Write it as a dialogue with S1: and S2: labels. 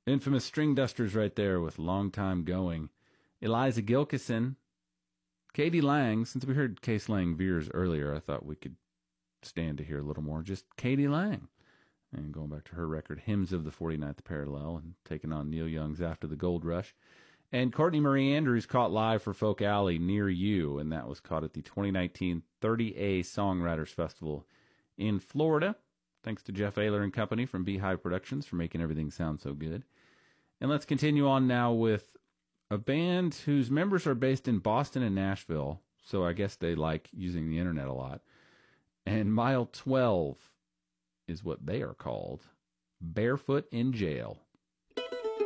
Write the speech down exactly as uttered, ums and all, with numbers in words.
S1: Infamous String Dusters right there with Long Time Going. Eliza Gilkison. Katie Lang. Since we heard Case Lang Veers earlier, I thought we could stand to hear a little more. Just Katie Lang. And going back to her record, Hymns of the forty-ninth Parallel, and taking on Neil Young's After the Gold Rush. And Courtney Marie Andrews caught live for Folk Alley, Near You, and that was caught at the twenty nineteen thirty A Songwriters Festival in Florida. Thanks to Jeff Ayler and company from Beehive Productions for making everything sound so good. And let's continue on now with a band whose members are based in Boston and Nashville, so I guess they like using the internet a lot. And Mile twelve is what they are called. Barefoot in Jail.